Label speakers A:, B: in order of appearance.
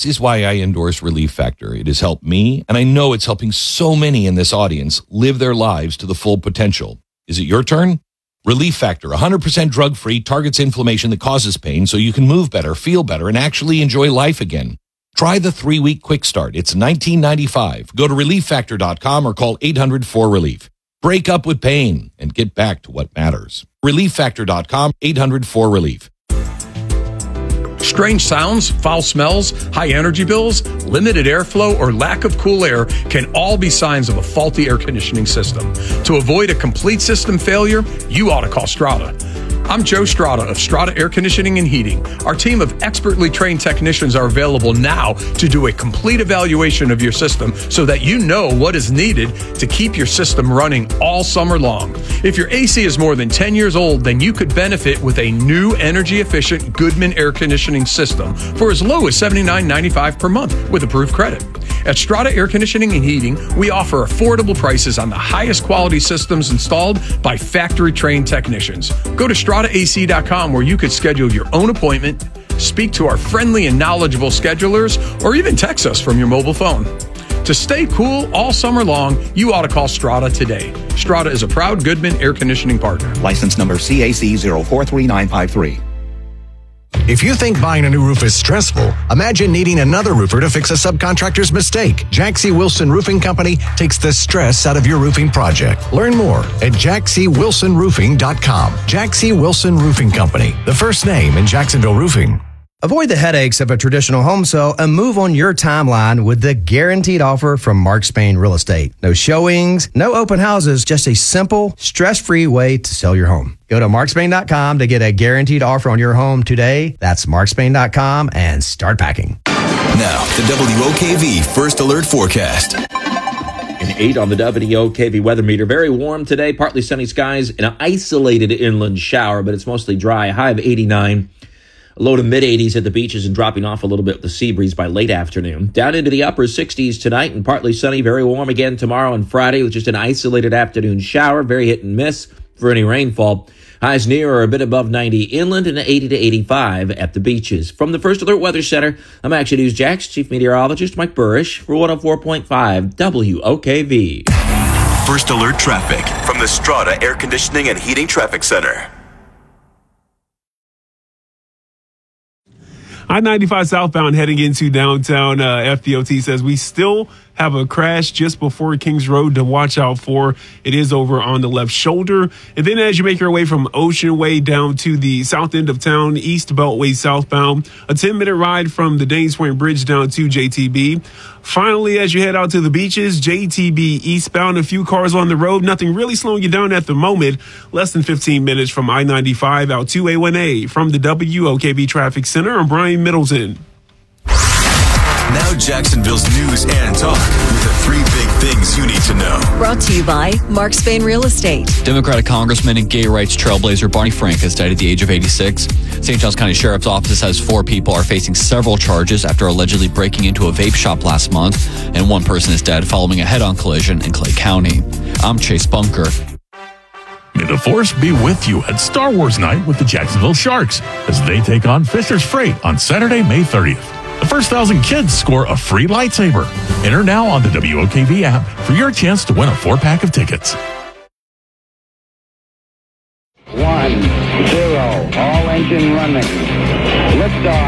A: This is why I endorse Relief Factor. It has helped me, and I know it's helping so many in this audience live their lives to the full potential. Is it your turn? Relief Factor, 100% drug-free, targets inflammation that causes pain so you can move better, feel better, and actually enjoy life again. Try the 3-week quick start. It's $19.95. Go to ReliefFactor.com or call 800-4RELIEF. Break up with pain and get back to what matters. ReliefFactor.com, 800-4RELIEF.
B: Strange sounds, foul smells, high energy bills, limited airflow, or lack of cool air can all be signs of a faulty air conditioning system. To avoid a complete system failure, you ought to call Strata. I'm Joe Strata of Strata Air Conditioning and Heating. Our team of expertly trained technicians are available now to do a complete evaluation of your system so that you know what is needed to keep your system running all summer long. If your AC is more than 10 years old, then you could benefit with a new energy-efficient Goodman air conditioning system for as low as $79.95 per month with approved credit. At Strata Air Conditioning and Heating, we offer affordable prices on the highest quality systems installed by factory-trained technicians. Go to StrataAC.com where you could schedule your own appointment, speak to our friendly and knowledgeable schedulers, or even text us from your mobile phone. To stay cool all summer long, you ought to call Strata today. Strata is a proud Goodman air conditioning partner.
C: License number CAC 043953.
D: If you think buying a new roof is stressful, imagine needing another roofer to fix a subcontractor's mistake. Jack C. Wilson Roofing Company takes the stress out of your roofing project. Learn more at jackcwilsonroofing.com. Jack C. Wilson Roofing Company, the first name in Jacksonville roofing.
E: Avoid the headaches of a traditional home sale and move on your timeline with the guaranteed offer from Mark Spain Real Estate. No showings, no open houses, just a simple, stress-free way to sell your home. Go to markspain.com to get a guaranteed offer on your home today. That's markspain.com and start packing.
F: Now, the WOKV First Alert Forecast.
G: An 8 on the WOKV weather meter. Very warm today, partly sunny skies, and an isolated inland shower, but it's mostly dry. A high of 89. Low to mid-80s at the beaches and dropping off a little bit with the sea breeze by late afternoon. Down into the upper 60s tonight and partly sunny. Very warm again tomorrow and Friday with just an isolated afternoon shower. Very hit and miss for any rainfall. Highs near or a bit above 90 inland and 80 to 85 at the beaches. From the First Alert Weather Center, I'm Action News Jax Chief Meteorologist Mike Burrish for 104.5 WOKV.
F: First Alert Traffic from the Strata Air Conditioning and Heating Traffic Center.
H: I-95 southbound heading into downtown. FDOT says we still have a crash just before Kings Road to watch out for. It is over on the left shoulder. And then as you make your way from Ocean Way down to the south end of town, East Beltway southbound, a 10-minute ride from the Danes Point Bridge down to JTB. Finally, as you head out to the beaches, JTB eastbound, a few cars on the road. Nothing really slowing you down at the moment. Less than 15 minutes from I-95 out to A1A. From the WOKV Traffic Center, I'm Brian Middleton.
F: Now Jacksonville's news and talk with the 3 big things you need to know.
I: Brought to you by Mark Spain Real Estate.
J: Democratic Congressman and gay rights trailblazer Barney Frank has died at the age of 86. St. Johns County Sheriff's Office says 4 people are facing several charges after allegedly breaking into a vape shop last month, and 1 person is dead following a head-on collision in Clay County. I'm Chase Bunker.
K: May the Force be with you at Star Wars Night with the Jacksonville Sharks as they take on Fisher's Freight on Saturday, May 30th. The first 1,000 kids score a free lightsaber. Enter now on the WOKV app for your chance to win a 4-pack of tickets.
L: 1, 0, all engine running. Liftoff.